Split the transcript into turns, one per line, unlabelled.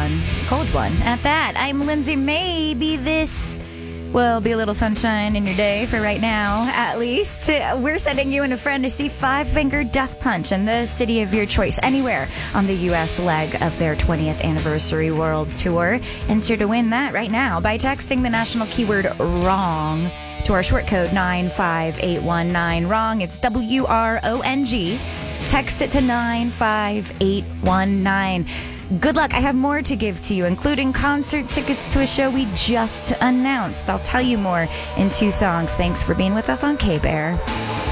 one. Cold one at that. I'm Lindsay. Maybe this will be a little sunshine in your day for right now, at least. We're sending you and a friend to see Five Finger Death Punch in the city of your choice, anywhere on the U.S. leg of their 20th anniversary world tour. Enter to win that right now by texting the national keyword WRONG to our short code 95819. WRONG, it's WRONG. Text it to 95819. Good luck. I have more to give to you, including concert tickets to a show we just announced. I'll tell you more in 2 songs. Thanks for being with us on K-Bear.